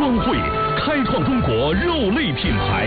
商会，开创中国肉类品牌。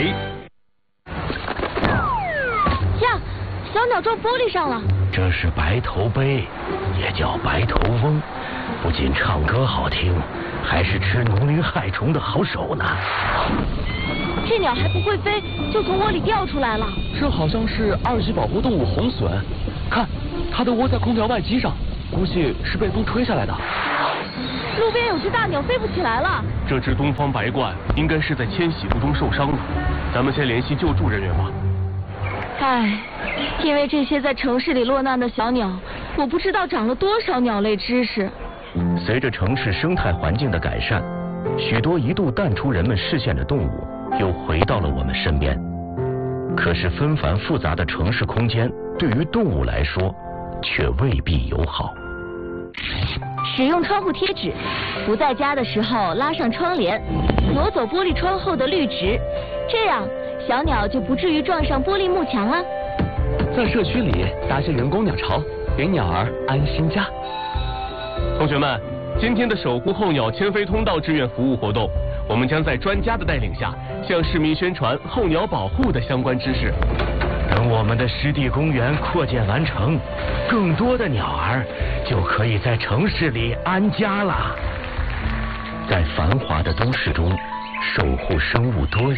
呀，小鸟撞玻璃上了。 这是白头鹎，也叫白头翁，不仅唱歌好听，还是吃农林害虫的好手呢。 这鸟还不会飞，就从窝里掉出来了。 这好像是2级保护动物红隼，看，它都窝在空调外机上，估计是被风吹下来的。 路边有只大鸟飞不起来了。 这只东方白鹳应该是在迁徙途中受伤了，咱们先联系救助人员吧。 唉，因为这些在城市里落难的小鸟，我不知道长了多少鸟类知识。 随着城市生态环境的改善，许多一度淡出人们视线的动物又回到了我们身边。可是纷繁复杂的城市空间对于动物来说却未必友好。 使用窗户贴纸，不在家的时候拉上窗帘，挪走玻璃窗后的绿植，这样小鸟就不至于撞上玻璃幕墙了。 在社区里搭些人工鸟巢，给鸟儿安心家。 同学们，今天的守护候鸟迁飞通道志愿服务活动，我们将在专家的带领下，向市民宣传候鸟保护的相关知识。 等我们的湿地公园扩建完成，更多的鸟儿就可以在城市里安家了。在繁华的都市中，守护生物多